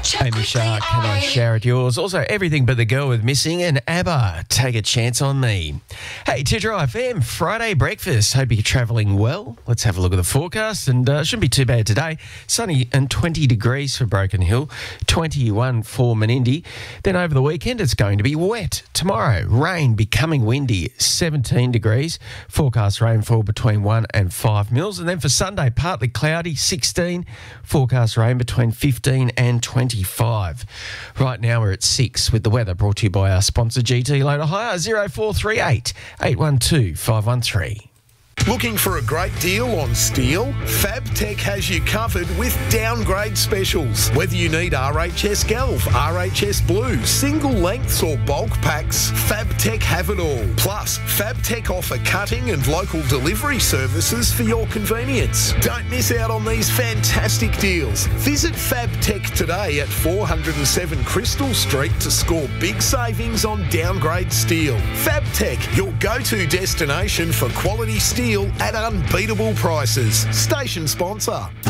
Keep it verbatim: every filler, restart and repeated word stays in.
Amy Shark, Can I Share It Yours? Also, Everything But the Girl with Missing and ABBA, Take a Chance on Me. Hey, Tidra F M, Friday breakfast. Hope you're travelling well. Let's have a look at the forecast, and uh, shouldn't be too bad today. Sunny and twenty degrees for Broken Hill, twenty-one for Menindee. Then over the weekend, it's going to be wet. Tomorrow, rain becoming windy, seventeen degrees. Forecast rainfall between one and five mils. And then for Sunday, partly cloudy, sixteen. Forecast rain between fifteen and twenty-five. Right now we're at six with the weather, brought to you by our sponsor G T Loader Hire, zero four three eight, eight one two, five one three. Looking for a great deal on steel? Fabtech has you covered with downgrade specials. Whether you need R H S Galv, R H S Blue, single lengths or bulk packs, Fabtech have it all. Plus, Fabtech offer cutting and local delivery services for your convenience. Don't miss out on these fantastic deals. Visit Fabtech today at four hundred seven Crystal Street to score big savings on downgrade steel. Fabtech, your go-to destination for quality steel at unbeatable prices. Station sponsor.